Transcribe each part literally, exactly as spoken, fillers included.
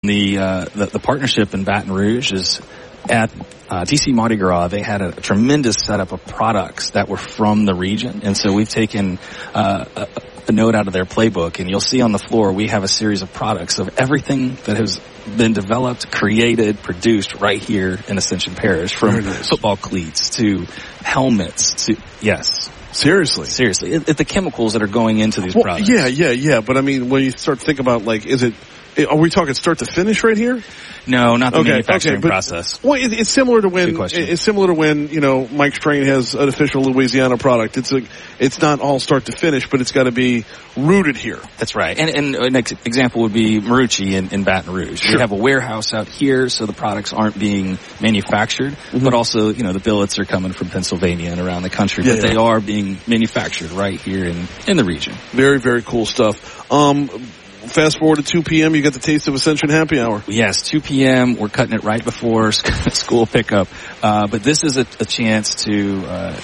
The, uh, the, the partnership in Baton Rouge is at uh, D C Mardi Gras. They had a, a tremendous setup of products that were from the region. And so we've taken uh, a, a note out of their playbook, and you'll see on the floor we have a series of products of everything that has been developed, created, produced right here in Ascension Parish, from nice. football cleats to helmets to, yes. Seriously? Seriously. It, it, the chemicals that are going into these well, products. Yeah, yeah, yeah. But I mean, when you start to think about, like, is it, are we talking start to finish right here? No, not the okay, manufacturing okay, but, process. Well, it, it's similar to when it's similar to when you know Mike Strain has an official Louisiana product. It's a, it's not all start to finish, but it's got to be rooted here. That's right. And, and an ex- example would be Marucci in, in Baton Rouge. Sure. We have a warehouse out here, so the products aren't being manufactured, mm-hmm. but also you know the billets are coming from Pennsylvania and around the country, yeah, but yeah. they are being manufactured right here in in the region. Very very cool stuff. Um. Fast forward to two p.m., you get the Taste of Ascension happy hour. Yes, two p.m., we're cutting it right before school pickup. Uh, but this is a, a chance to uh,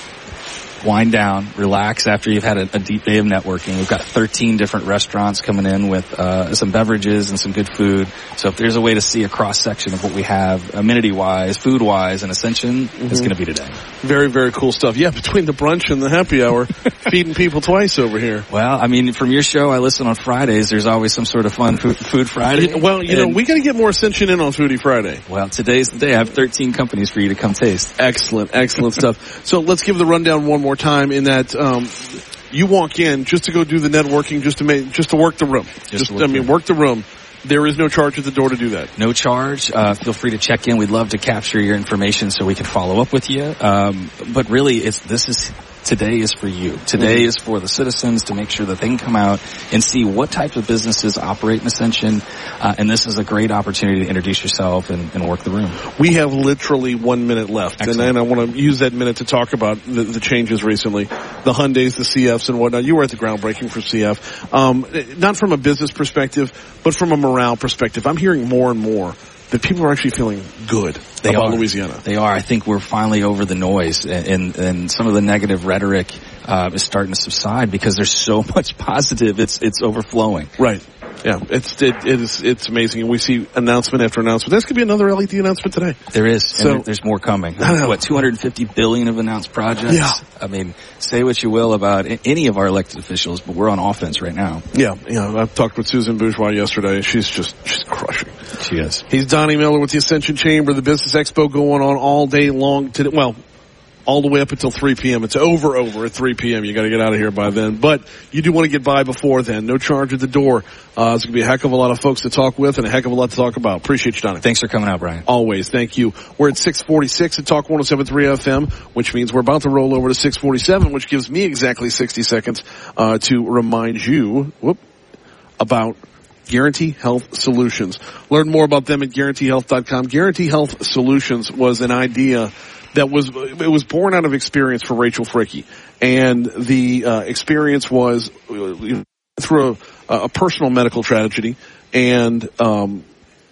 wind down, relax after you've had a, a deep day of networking. We've got thirteen different restaurants coming in with uh, some beverages and some good food. So if there's a way to see a cross-section of what we have, amenity-wise, food-wise, and Ascension, mm-hmm. it's going to be today. Very, very cool stuff. Yeah, between the brunch and the happy hour, feeding people twice over here. Well, I mean, from your show, I listen on Fridays. There's always some sort of fun food, food Friday. Well, you and, know, we got to get more Ascension in on Foodie Friday. Well, today's the day. I have thirteen companies for you to come taste. Excellent, excellent stuff. So let's give the rundown one more time in that um, you walk in just to go do the networking, just to make, just to work the room. Just, just I mean, work the room. There is no charge at the door to do that. No charge. Uh, feel free to check in. We'd love to capture your information so we can follow up with you. Um, but really, it's this is today is for you. Today mm-hmm. is for the citizens to make sure that they can come out and see what type of businesses operate in Ascension. Uh, and this is a great opportunity to introduce yourself and, and work the room. We have literally one minute left. Excellent. And then I want to use that minute to talk about the, the changes recently. The Hyundais, the C Fs, and whatnot. You were at the groundbreaking for C F. Um, not from a business perspective, but from a morale perspective. I'm hearing more and more that people are actually feeling good they about are. Louisiana. They are. I think we're finally over the noise, and, and, and some of the negative rhetoric uh, is starting to subside because there's so much positive. It's it's overflowing. Right. Yeah, it's it, it is it's amazing, and we see announcement after announcement. There's gonna be another L E D announcement today. There is, so and there, there's more coming. What, two hundred fifty billion of announced projects? Yeah. I mean, say what you will about any of our elected officials, but we're on offense right now. Yeah, yeah. I talked with Susan Bourgeois yesterday. She's just she's crushing. She is. He's Donnie Miller with the Ascension Chamber, the Business Expo going on all day long today. Well, all the way up until three p.m. It's over, over at three p.m. You got to get out of here by then. But you do want to get by before then. No charge at the door. Uh, there's going to be a heck of a lot of folks to talk with and a heck of a lot to talk about. Appreciate you, Donnie. Thanks for coming out, Brian. Always. Thank you. We're at six forty-six at Talk one oh seven point three F M, which means we're about to roll over to six forty-seven, which gives me exactly sixty seconds uh, to remind you whoop, about Guarantee Health Solutions. Learn more about them at guarantee health dot com. Guarantee Health Solutions was an idea that was, it was born out of experience for Rachel Fricke. And the uh, experience was uh, through a, a personal medical tragedy and um,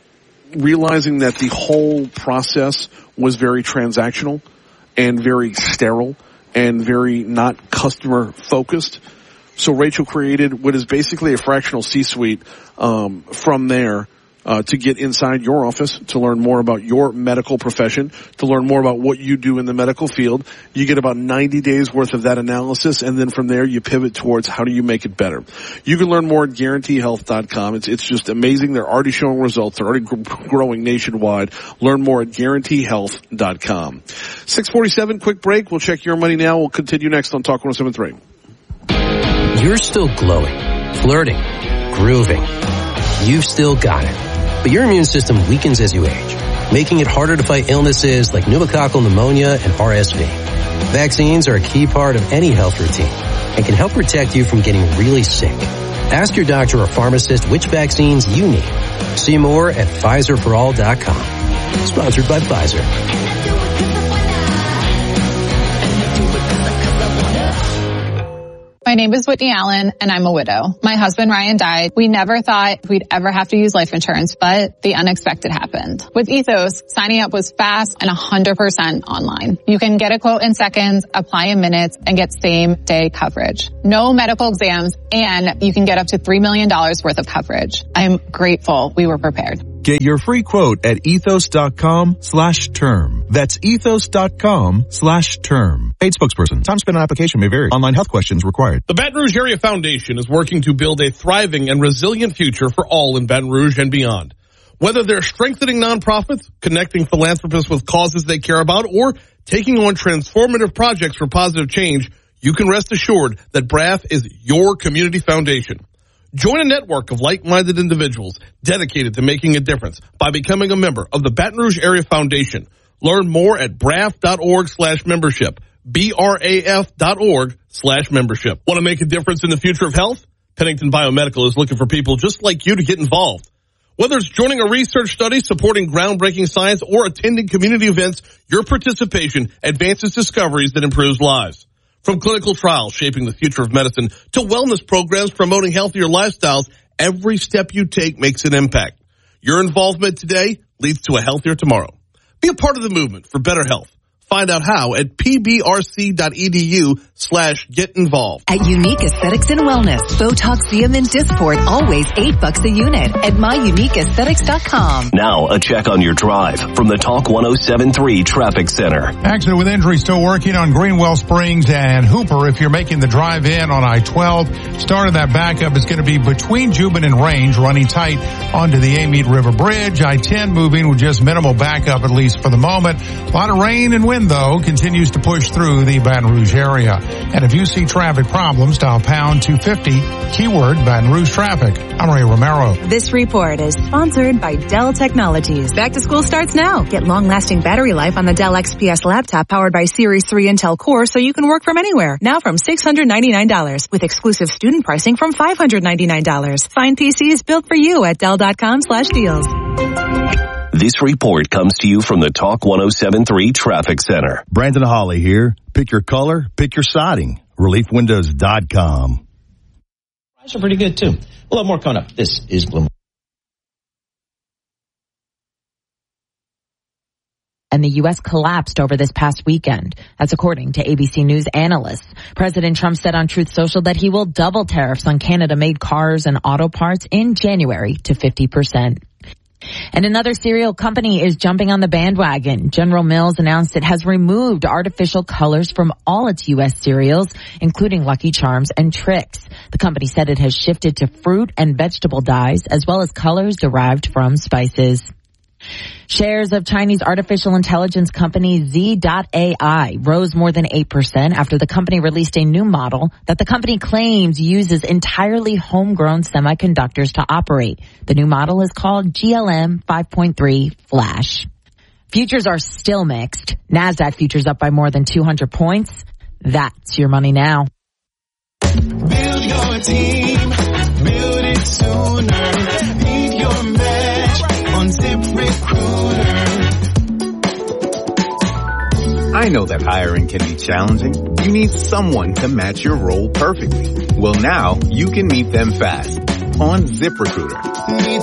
realizing that the whole process was very transactional and very sterile and very not customer focused. So Rachel created what is basically a fractional C-suite um, from there Uh, to get inside your office, to learn more about your medical profession, to learn more about what you do in the medical field. You get about ninety days worth of that analysis, and then from there you pivot towards how do you make it better. You can learn more at guarantee health dot com. It's, it's just amazing. They're already showing results. They're already gr- growing nationwide. Learn more at guarantee health dot com. six forty-seven, quick break. We'll check your money now. We'll continue next on Talk one oh seven point three. You're still glowing, flirting, grooving. You've still got it. But your immune system weakens as you age, making it harder to fight illnesses like pneumococcal pneumonia and R S V. Vaccines are a key part of any health routine and can help protect you from getting really sick. Ask your doctor or pharmacist which vaccines you need. See more at Pfizer for all dot com. Sponsored by Pfizer. My name is Whitney Allen, and I'm a widow. My husband, Ryan, died. We never thought we'd ever have to use life insurance, but the unexpected happened. With Ethos, signing up was fast and one hundred percent online. You can get a quote in seconds, apply in minutes, and get same-day coverage. No medical exams, and you can get up to three million dollars worth of coverage. I'm grateful we were prepared. Get your free quote at ethos.com slash term. That's ethos.com slash term. Paid spokesperson. Time spent on application may vary. Online health questions required. The Baton Rouge Area Foundation is working to build a thriving and resilient future for all in Baton Rouge and beyond. Whether they're strengthening nonprofits, connecting philanthropists with causes they care about, or taking on transformative projects for positive change, you can rest assured that B R A F is your community foundation. Join a network of like-minded individuals dedicated to making a difference by becoming a member of the Baton Rouge Area Foundation. Learn more at braf.org slash membership. B-R-A-F dot org slash membership. Want to make a difference in the future of health? Pennington Biomedical is looking for people just like you to get involved. Whether it's joining a research study, supporting groundbreaking science, or attending community events, your participation advances discoveries that improves lives. From clinical trials shaping the future of medicine to wellness programs promoting healthier lifestyles, every step you take makes an impact. Your involvement today leads to a healthier tomorrow. Be a part of the movement for better health. Find out how at pbrc.edu slash get involved. At Unique Aesthetics and Wellness, Botox, Xeum, and Dysport, always eight bucks a unit at my unique aesthetics dot com. Now, a check on your drive from the Talk one oh seven point three Traffic Center. Accident with injury still working on Greenwell Springs and Hooper. If you're making the drive in on I twelve, start of that backup is going to be between Jubin and Range, running tight onto the Amite River Bridge. I ten moving with just minimal backup, at least for the moment. A lot of rain and wind, though, continues to push through the Baton Rouge area. And if you see traffic problems, dial pound two fifty, keyword Baton Rouge traffic. I'm Ray Romero. This report is sponsored by Dell Technologies. Back to school starts now. Get long-lasting battery life on the Dell X P S laptop powered by Series three Intel Core so you can work from anywhere. Now from six hundred ninety-nine dollars with exclusive student pricing from five hundred ninety-nine dollars. Find P Cs built for you at Dell.com slash deals. This report comes to you from the Talk one oh seven point three Traffic Center. Brandon Hawley here. Pick your color, pick your siding. relief windows dot com. Prices are pretty good, too. We'll have more coming up. This is Bloomberg. And the U S collapsed over this past weekend. That's according to A B C News analysts. President Trump said on Truth Social that he will double tariffs on Canada-made cars and auto parts in January to fifty percent. And another cereal company is jumping on the bandwagon. General Mills announced it has removed artificial colors from all its U S cereals, including Lucky Charms and Trix. The company said it has shifted to fruit and vegetable dyes, as well as colors derived from spices. Shares of Chinese artificial intelligence company Z dot A I rose more than eight percent after the company released a new model that the company claims uses entirely homegrown semiconductors to operate. The new model is called G L M five point three Flash. Futures are still mixed. NASDAQ futures up by more than two hundred points. That's your money now. Build your team. Build it sooner. Beat your match on ZipRecruiter. I know that hiring can be challenging. You need someone to match your role perfectly. Well, now you can meet them fast on ZipRecruiter.